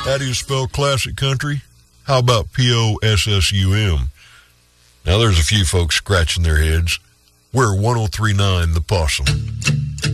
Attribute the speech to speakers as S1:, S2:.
S1: How do you spell classic country? How about P-O-S-S-U-M? Now, there's a few folks scratching their heads. We're 103.9 The Possum.